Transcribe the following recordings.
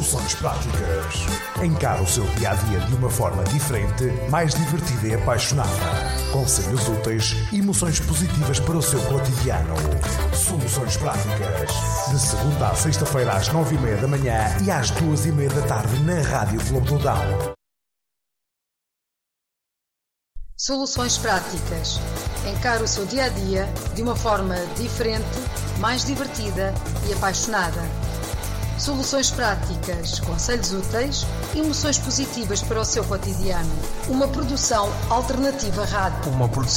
Soluções práticas. Encare o seu dia-a-dia de uma forma diferente, mais divertida e apaixonada. Conselhos úteis e emoções positivas para o seu cotidiano. Soluções práticas. De segunda à sexta-feira às 9h30 da manhã e às 2h30 da tarde na Rádio Clube do Dão. Soluções práticas. Encare o seu dia-a-dia de uma forma diferente, mais divertida e apaixonada. Soluções práticas, conselhos úteis e emoções positivas para o seu cotidiano. Uma produção alternativa rádio.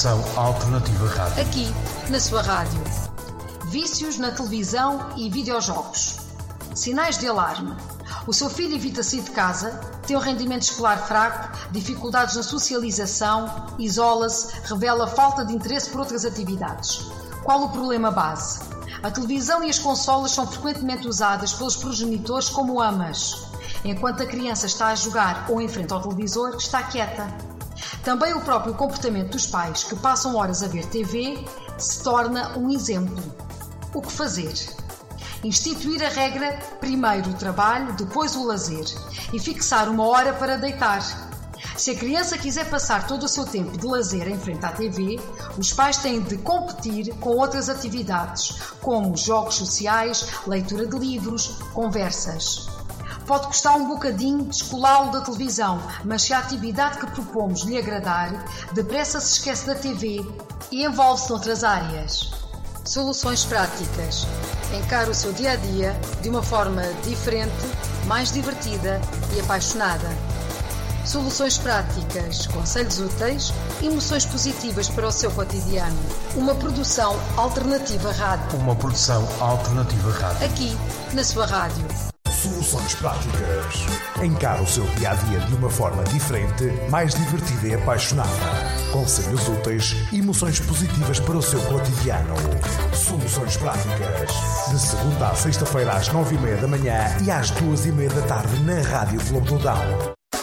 Aqui, na sua rádio. Vícios na televisão e videojogos. Sinais de alarme. O seu filho evita sair de casa, tem um rendimento escolar fraco, dificuldades na socialização, isola-se, revela falta de interesse por outras atividades. Qual o problema base? A televisão e as consolas são frequentemente usadas pelos progenitores como amas. Enquanto a criança está a jogar ou em frente ao televisor, está quieta. Também o próprio comportamento dos pais, que passam horas a ver TV, se torna um exemplo. O que fazer? Instituir a regra, primeiro o trabalho, depois o lazer, e fixar uma hora para deitar. Se a criança quiser passar todo o seu tempo de lazer em frente à TV, os pais têm de competir com outras atividades, como jogos sociais, leitura de livros, conversas. Pode custar um bocadinho descolá-lo da televisão, mas se a atividade que propomos lhe agradar, depressa se esquece da TV e envolve-se noutras áreas. Soluções práticas. Encare o seu dia-a-dia de uma forma diferente, mais divertida e apaixonada. Soluções práticas, conselhos úteis e emoções positivas para o seu cotidiano. Uma produção alternativa rádio. Aqui, na sua rádio. Soluções práticas. Encare o seu dia-a-dia de uma forma diferente, mais divertida e apaixonada. Conselhos úteis e emoções positivas para o seu cotidiano. Soluções práticas. De segunda à sexta-feira às 9h30 da manhã e às 2h30 da tarde na Rádio Clube do Dão.